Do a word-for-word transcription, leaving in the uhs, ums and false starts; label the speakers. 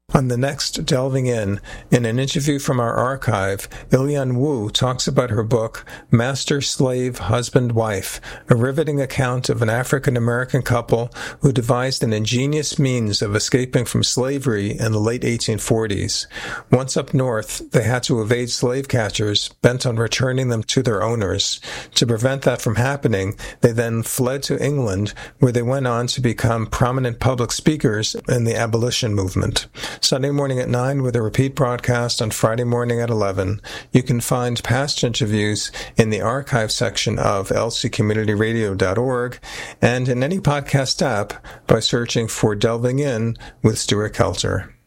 Speaker 1: On the next Delving In, in an interview from our archive, Ilian Wu talks about her book, Master, Slave, Husband, Wife, a riveting account of an African-American couple who devised an ingenious means of escaping from slavery in the late eighteen forties. Once up north, they had to evade slave catchers, bent on returning them to their owners. To prevent that from happening, they then fled to England, where they went on to become prominent public speakers in the abolition movement. Sunday morning at nine with a repeat broadcast on Friday morning at eleven. You can find past interviews in the archive section of L C community radio dot org and in any podcast app by searching for Delving In with Stuart Kelter.